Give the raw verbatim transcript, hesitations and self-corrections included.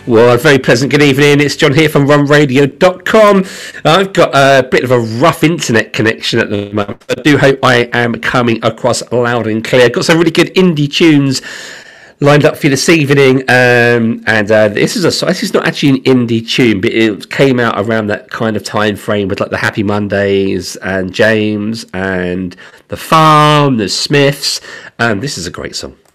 Well, a very pleasant good evening. It's John here from run radio dot com. I've got a bit of a rough internet connection at the moment. I do hope I am coming across loud and clear. I've got some really good indie tunes lined up for you this evening, um, and uh, this is a this is not actually an indie tune, but it came out around that kind of time frame with like the Happy Mondays and James and The Farm, the Smiths, and this is a great song.